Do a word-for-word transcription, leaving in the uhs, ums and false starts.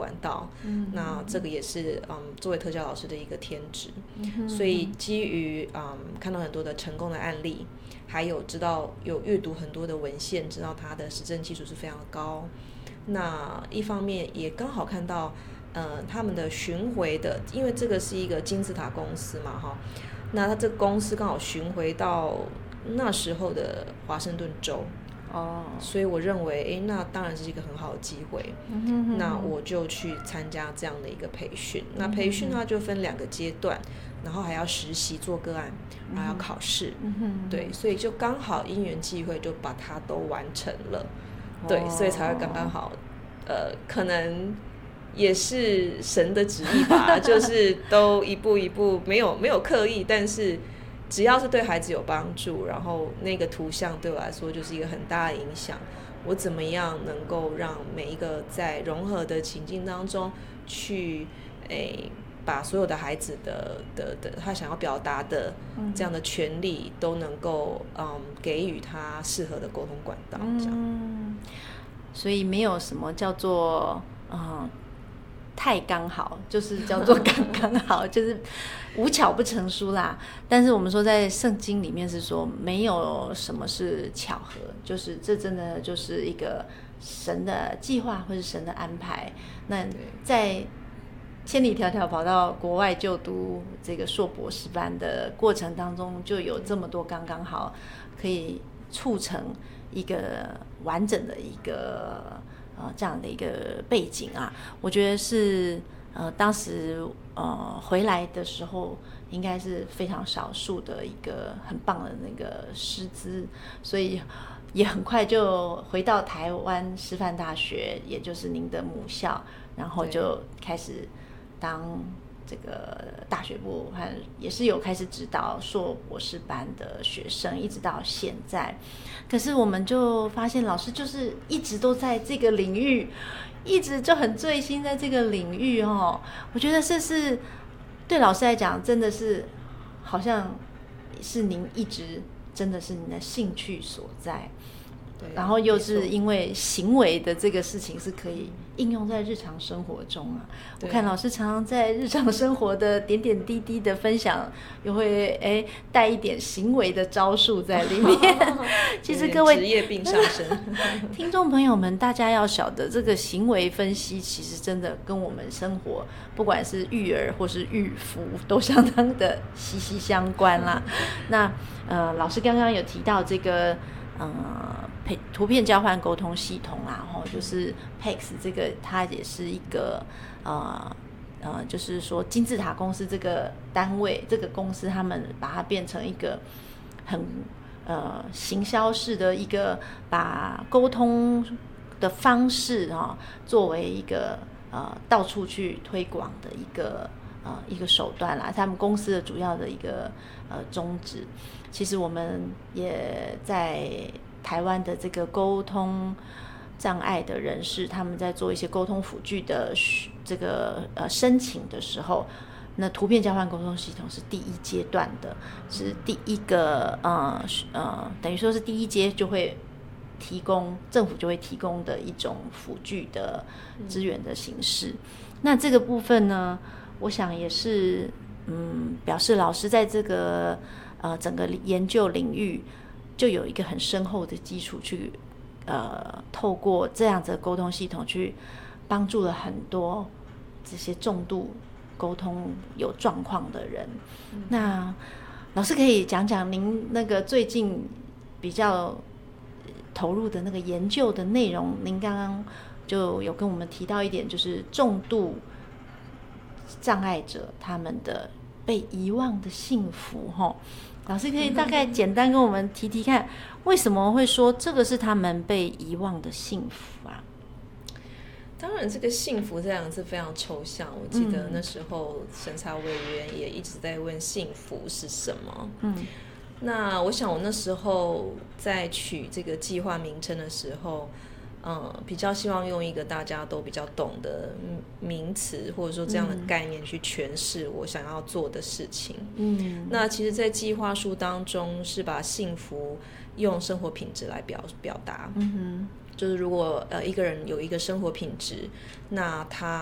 管道。嗯，那这个也是嗯作为特教老师的一个天职。 嗯， 所以基于嗯看到很多的成功的案例，还有知道有阅读很多的文献，知道它的实证基础是非常高。那一方面也刚好看到呃他们的巡回的，因为这个是一个金字塔公司嘛哈，那他这个公司刚好巡回到那时候的华盛顿州。哦，所以我认为，哎，那当然是一个很好的机会。嗯哼哼，那我就去参加这样的一个培训。那培训它就分两个阶段，然后还要实习做个案，然后要考试。嗯哼，对，所以就刚好因缘际会就把它都完成了。哦，对，所以才会刚刚好，呃，可能也是神的旨意吧，就是都一步一步，没有没有刻意，但是。只要是对孩子有帮助，然后那个图像对我来说就是一个很大的影响。我怎么样能够让每一个在融合的情境当中去，诶，把所有的孩子的的的他想要表达的这样的权利都能够嗯给予他适合的沟通管道，这样。 嗯，所以没有什么叫做嗯。太刚好，就是叫做刚刚好，就是无巧不成书啦。但是我们说在圣经里面是说没有什么是巧合，就是这真的就是一个神的计划或是神的安排。那在千里迢迢跑到国外就读这个硕博士班的过程当中，就有这么多刚刚好，可以促成一个完整的一个。呃，这样的一个背景啊，我觉得是呃，当时呃回来的时候，应该是非常少数的一个很棒的那个师资，所以也很快就回到台湾师范大学，也就是您的母校，然后就开始当这个大学部，和也是有开始指导硕博士班的学生，一直到现在。可是我们就发现，老师就是一直都在这个领域，一直就很醉心在这个领域哦。我觉得这是对老师来讲，真的是好像是您一直真的是您的兴趣所在。然后又是因为行为的这个事情是可以应用在日常生活中啊。我看老师常常在日常生活的点点滴滴的分享，又会哎带一点行为的招数在里面。其实各位职业病上升， 听众朋友们，大家要晓得，这个行为分析其实真的跟我们生活，不管是育儿或是育夫，都相当的息息相关啦。那呃，老师刚刚有提到这个。呃，图片交换沟通系统啦，然后就是 P E X 这个，它也是一个呃呃，就是说金字塔公司这个单位，这个公司他们把它变成一个很呃行销式的一个，把沟通的方式啊、哦，作为一个呃到处去推广的一个呃一个手段啦，他们公司的主要的一个呃宗旨。其实我们也在台湾的这个沟通障碍的人士，他们在做一些沟通辅具的这个呃申请的时候，那图片交换沟通系统是第一阶段的，是第一个呃呃，等于说是第一阶就会提供政府就会提供的一种辅具的资源的形式。嗯、那这个部分呢，我想也是嗯，表示老师在这个。呃，整个研究领域就有一个很深厚的基础去，呃，透过这样子的沟通系统去帮助了很多这些重度沟通有状况的人。嗯、那老师可以讲讲您那个最近比较投入的那个研究的内容？您刚刚就有跟我们提到一点，就是重度障碍者他们的被遗忘的幸福，吼。老师可以大概简单跟我们提提看，为什么会说这个是他们被遗忘的幸福啊？ 当然，这个幸福这两个字非常抽象。我记得那时候审查委员也一直在问幸福是什么。嗯，那我想我那时候在取这个计划名称的时候，嗯，比较希望用一个大家都比较懂的名词，或者说这样的概念去诠释我想要做的事情。嗯，那其实，在计划书当中是把幸福用生活品质来表表达。嗯哼，就是如果呃一个人有一个生活品质，那他